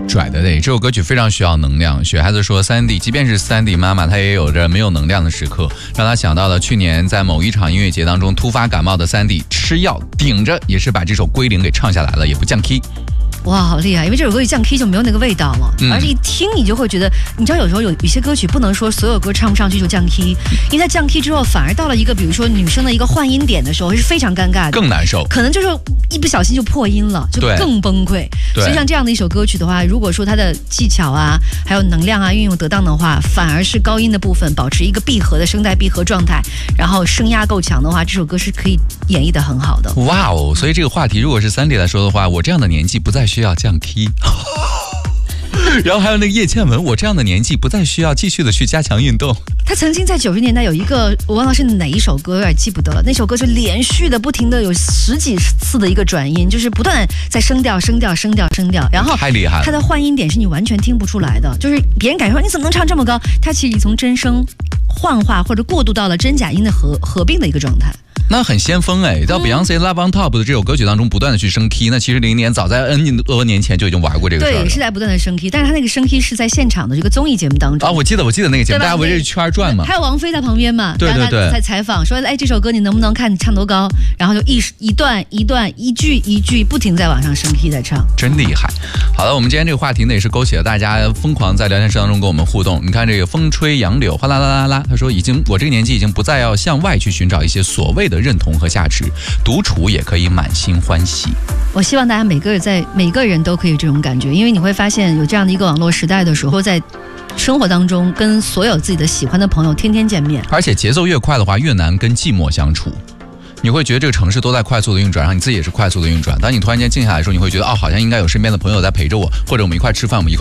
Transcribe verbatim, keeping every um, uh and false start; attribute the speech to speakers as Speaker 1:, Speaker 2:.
Speaker 1: 拽的嘞，这首歌曲非常需要能量。雪孩子说 Sandy 即便是 Sandy 妈妈，她也有着没有能量的时刻，让她想到了去年在某一场音乐节当中突发感冒的 Sandy， 吃药顶着也是把这首归零给唱下来了，也不降 key。
Speaker 2: 哇，好厉害！因为这首歌一降 key 就没有那个味道了，嗯、而且一听你就会觉得，你知道有时候有一些歌曲不能说所有歌唱不上去就降 key， 因为它降 key 之后反而到了一个比如说女生的一个换音点的时候是非常尴尬的，
Speaker 1: 更难受，
Speaker 2: 可能就是一不小心就破音了，就更崩溃。所以像这样的一首歌曲的话，如果说它的技巧啊，还有能量啊运用得当的话，反而是高音的部分保持一个闭合的声带闭合状态，然后声压够强的话，这首歌是可以演绎得很好的。
Speaker 1: 哇哦！所以这个话题如果是Sandy来说的话，我这样的年纪不再需要降 key。然后还有那个叶倩文，我这样的年纪不再需要继续的去加强运动。
Speaker 2: 他曾经在九十年代有一个，我忘了是哪一首歌，有点记不得了。那首歌就连续的不停的有十几次的一个转音，就是不断在升调、升调、升调、升调，然后
Speaker 1: 太厉害了。
Speaker 2: 他的换音点是你完全听不出来的，就是别人感觉说你怎么能唱这么高？他其实从真声幻化或者过渡到了真假音的合合并的一个状态。
Speaker 1: 那很先锋哎，到 Beyonce Love on Top 的这首歌曲当中不断的去升 key， 那其实零年早在 N 多年前就已经玩过这个事儿了。
Speaker 2: 对，是在不断的升 key， 但是他那个升 key 是在现场的这个综艺节目当中啊，
Speaker 1: 我记得我记得那个节目，大家围着圈转嘛，
Speaker 2: 还有王菲在旁边嘛，
Speaker 1: 对对对，
Speaker 2: 在采访说，哎，这首歌你能不能看你唱多高？然后就一一段一段一句一句不停在往上升 key 在唱，
Speaker 1: 真厉害。好了，我们今天这个话题呢也是勾起了大家疯狂在聊天室当中跟我们互动。你看这个风吹杨柳哗啦啦啦啦，他说已经我这个年纪已经不再要向外去寻找一些所谓的认同和价值。独处也可以满心欢喜。
Speaker 2: 我希望大家每个人在每个人都可以有这种感觉，因为你会发现有这样的一个网络时代的时候，在生活当中跟所有自己的喜欢的朋友天天见面，
Speaker 1: 而且节奏越快的话越难跟寂寞相处。你会觉得这个城市都在快速的运转，然后你自己也是快速的运转。当你突然间静下来的时候，你会觉得哦，好像应该有身边的朋友在陪着我，或者我们一块吃饭，我们一块